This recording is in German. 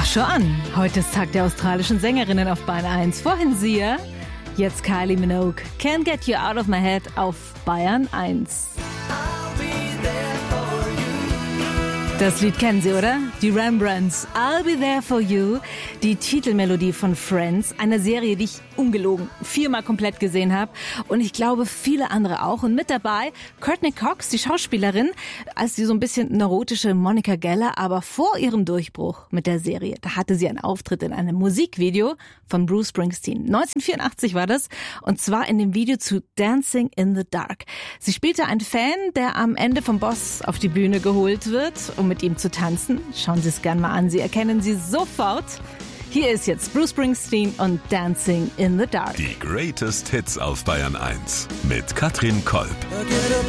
Schau an, heute ist Tag der australischen Sängerinnen auf Bayern 1. Vorhin Sia, jetzt Kylie Minogue. Can't Get You Out of My Head auf Bayern 1. Das Lied kennen Sie, oder? Die Rembrandts, I'll Be There For You. Die Titelmelodie von Friends, einer Serie, die ich ungelogen 4-mal komplett gesehen habe. Und ich glaube, viele andere auch. Und mit dabei Courtney Cox, die Schauspielerin, als die so ein bisschen neurotische Monica Geller. Aber vor ihrem Durchbruch mit der Serie, da hatte sie einen Auftritt in einem Musikvideo von Bruce Springsteen. 1984 war das. Und zwar in dem Video zu Dancing in the Dark. Sie spielte einen Fan, der am Ende vom Boss auf die Bühne geholt wird, um mit ihm zu tanzen. Schauen Sie es gerne mal an, Sie erkennen sie sofort. Hier ist jetzt Bruce Springsteen und Dancing in the Dark. Die Greatest Hits auf Bayern 1 mit Katrin Kolb.